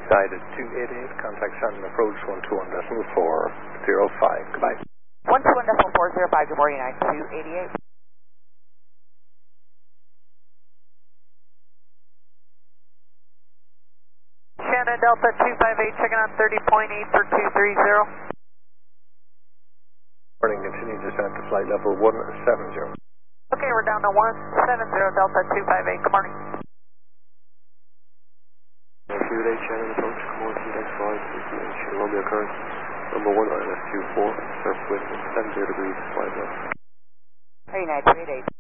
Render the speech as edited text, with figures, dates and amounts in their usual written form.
Guided 288, contact Shannon approach 121.405. Goodbye. 121.405, good morning, 9288. Shannon Delta 258, checking on 30.8 for 230. Morning, continue descent to flight level 170. Okay, we're down to 170, Delta 258, good morning. 288, Shannon approach, come on, CX5, Romeo current, number 1 ILS24, surf wind 70 degrees, 5 knots. Hey, 9288.